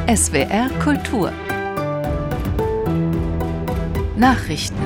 SWR Kultur Nachrichten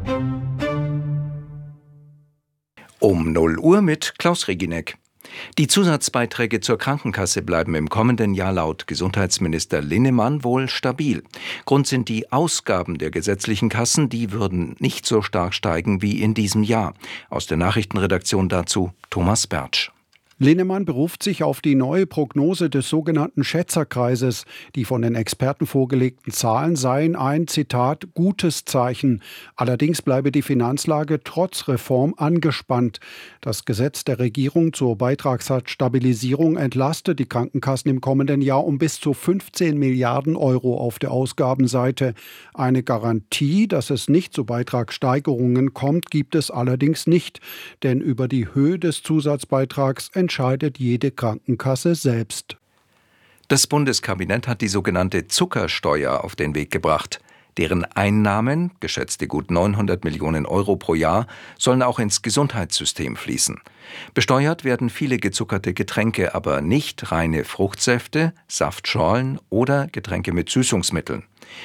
Um 0 Uhr mit Klaus Reginek. Die Zusatzbeiträge zur Krankenkasse bleiben im kommenden Jahr laut Gesundheitsminister Linnemann wohl stabil. Grund sind die Ausgaben der gesetzlichen Kassen, die würden nicht so stark steigen wie in diesem Jahr. Aus der Nachrichtenredaktion dazu Thomas Bertsch. Linnemann beruft sich auf die neue Prognose des sogenannten Schätzerkreises. Die von den Experten vorgelegten Zahlen seien ein, Zitat, gutes Zeichen. Allerdings bleibe die Finanzlage trotz Reform angespannt. Das Gesetz der Regierung zur Beitragssatzstabilisierung entlastet die Krankenkassen im kommenden Jahr um bis zu 15 Milliarden Euro auf der Ausgabenseite. Eine Garantie, dass es nicht zu Beitragssteigerungen kommt, gibt es allerdings nicht. Denn über die Höhe des Zusatzbeitrags entscheidet jede Krankenkasse selbst. Das Bundeskabinett hat die sogenannte Zuckersteuer auf den Weg gebracht. Deren Einnahmen, geschätzte gut 900 Millionen Euro pro Jahr, sollen auch ins Gesundheitssystem fließen. Besteuert werden viele gezuckerte Getränke, aber nicht reine Fruchtsäfte, Saftschorlen oder Getränke mit Süßungsmitteln.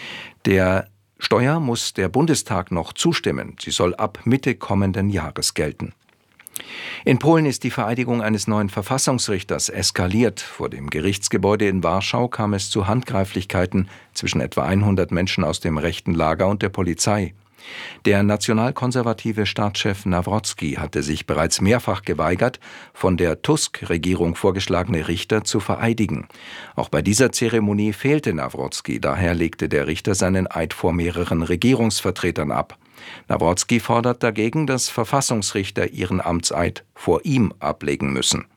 Der Steuer muss der Bundestag noch zustimmen. Sie soll ab Mitte kommenden Jahres gelten. In Polen ist die Vereidigung eines neuen Verfassungsrichters eskaliert. Vor dem Gerichtsgebäude in Warschau kam es zu Handgreiflichkeiten zwischen etwa 100 Menschen aus dem rechten Lager und der Polizei. Der nationalkonservative Staatschef Nawrocki hatte sich bereits mehrfach geweigert, von der Tusk-Regierung vorgeschlagene Richter zu vereidigen. Auch bei dieser Zeremonie fehlte Nawrocki, daher legte der Richter seinen Eid vor mehreren Regierungsvertretern ab. Nawrocki fordert dagegen, dass Verfassungsrichter ihren Amtseid vor ihm ablegen müssen.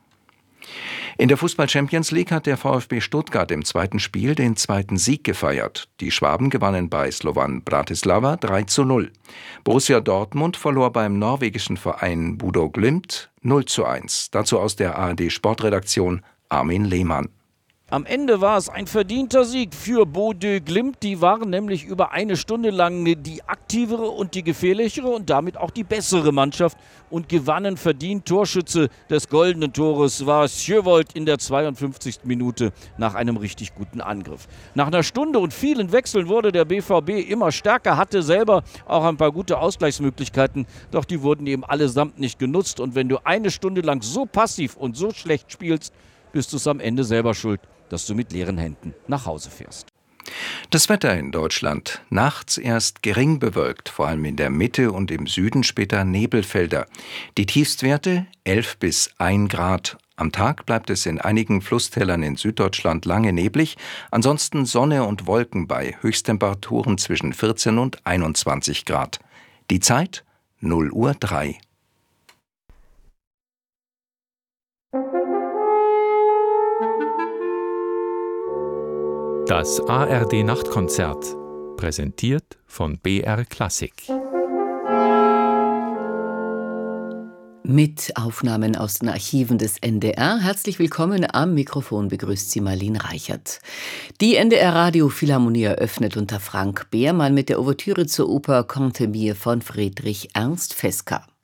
In der Fußball-Champions League hat der VfB Stuttgart im zweiten Spiel den zweiten Sieg gefeiert. Die Schwaben gewannen bei Slovan Bratislava 3:0. Borussia Dortmund verlor beim norwegischen Verein Bodø Glimt 0:1. Dazu aus der ARD-Sportredaktion Armin Lehmann. Am Ende war es ein verdienter Sieg für Bodø Glimt. Die waren nämlich über eine Stunde lang die aktivere und die gefährlichere und damit auch die bessere Mannschaft und gewannen verdient. Torschütze des goldenen Tores war Sjövold in der 52. Minute nach einem richtig guten Angriff. Nach einer Stunde und vielen Wechseln wurde der BVB immer stärker, hatte selber auch ein paar gute Ausgleichsmöglichkeiten, doch die wurden eben allesamt nicht genutzt. Und wenn du eine Stunde lang so passiv und so schlecht spielst, bist du es am Ende selber schuld, dass du mit leeren Händen nach Hause fährst. Das Wetter in Deutschland. Nachts erst gering bewölkt, vor allem in der Mitte und im Süden später Nebelfelder. Die Tiefstwerte 11 bis 1 Grad. Am Tag bleibt es in einigen Flusstälern in Süddeutschland lange neblig, ansonsten Sonne und Wolken bei Höchsttemperaturen zwischen 14 und 21 Grad. Die Zeit 0:03 Uhr. Das ARD-Nachtkonzert, präsentiert von BR Klassik. Mit Aufnahmen aus den Archiven des NDR. Herzlich willkommen, am Mikrofon begrüßt Sie Marlene Reichert. Die NDR Radio Philharmonie eröffnet unter Frank Behrmann mit der Ouvertüre zur Oper Cantemir von Friedrich Ernst Fesca.